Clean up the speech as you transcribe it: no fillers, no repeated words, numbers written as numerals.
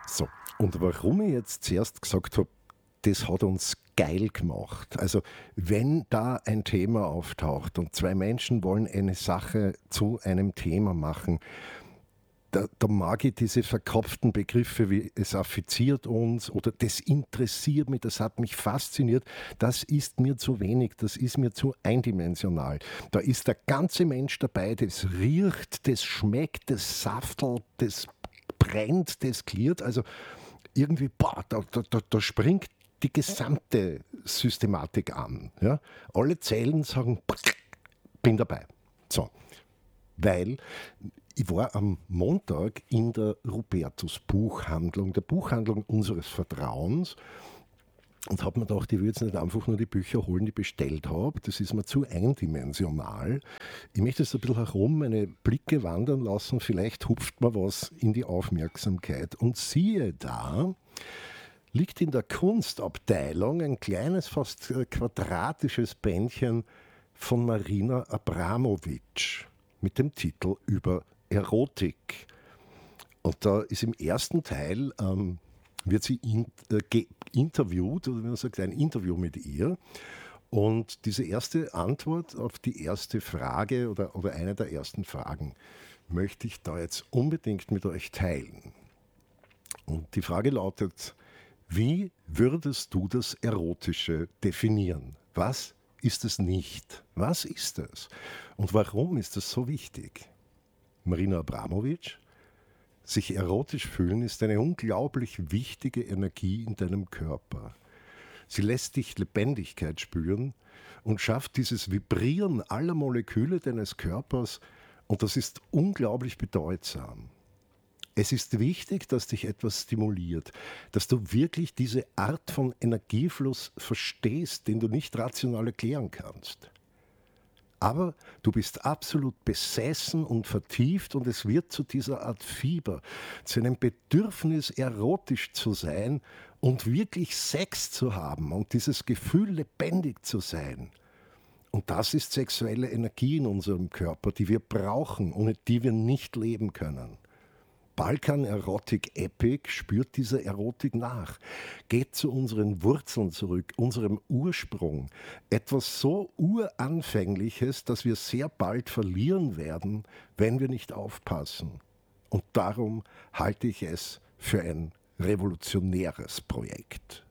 So, und warum ich jetzt zuerst gesagt habe, das hat uns geil gemacht. Also wenn da ein Thema auftaucht und zwei Menschen wollen eine Sache zu einem Thema machen, da mag ich diese verkopften Begriffe wie es affiziert uns oder das interessiert mich, das hat mich fasziniert, das ist mir zu wenig, das ist mir zu eindimensional. Da ist der ganze Mensch dabei, das riecht, das schmeckt, das saftelt, das brennt, das klirrt, also irgendwie, boah, da springt die gesamte Systematik an. Ja? Alle Zellen sagen, bin dabei. So, weil ich war am Montag in der Rupertus Buchhandlung, der Buchhandlung unseres Vertrauens, und habe mir gedacht, ich will jetzt nicht einfach nur die Bücher holen, die ich bestellt habe. Das ist mir zu eindimensional. Ich möchte jetzt ein bisschen herum meine Blicke wandern lassen. Vielleicht hupft mir was in die Aufmerksamkeit. Und siehe da, liegt in der Kunstabteilung ein kleines, fast quadratisches Bändchen von Marina Abramovic mit dem Titel über Erotik. Und da ist im ersten Teil, wird sie interviewt, oder wie man sagt, ein Interview mit ihr. Und diese erste Antwort auf die erste Frage oder eine der ersten Fragen möchte ich da jetzt unbedingt mit euch teilen. Und die Frage lautet, wie würdest du das Erotische definieren? Was ist es nicht? Was ist es? Und warum ist es so wichtig? Marina Abramovic: Sich erotisch fühlen ist eine unglaublich wichtige Energie in deinem Körper. Sie lässt dich Lebendigkeit spüren und schafft dieses Vibrieren aller Moleküle deines Körpers, und das ist unglaublich bedeutsam. Es ist wichtig, dass dich etwas stimuliert, dass du wirklich diese Art von Energiefluss verstehst, den du nicht rational erklären kannst. Aber du bist absolut besessen und vertieft, und es wird zu dieser Art Fieber, zu einem Bedürfnis, erotisch zu sein und wirklich Sex zu haben und dieses Gefühl, lebendig zu sein. Und das ist sexuelle Energie in unserem Körper, die wir brauchen, ohne die wir nicht leben können. Balkan Erotic Epic spürt dieser Erotik nach, geht zu unseren Wurzeln zurück, unserem Ursprung. Etwas so Uranfängliches, das wir sehr bald verlieren werden, wenn wir nicht aufpassen. Und darum halte ich es für ein revolutionäres Projekt.